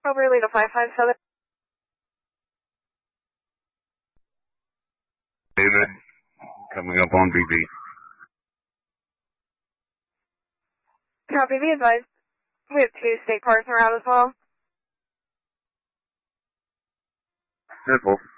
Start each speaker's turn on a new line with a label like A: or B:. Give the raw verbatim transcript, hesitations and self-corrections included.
A: Overly to five five seven.
B: David, coming up on B B.
A: Copy, be advised. We have two state cars around as well.
B: Simple.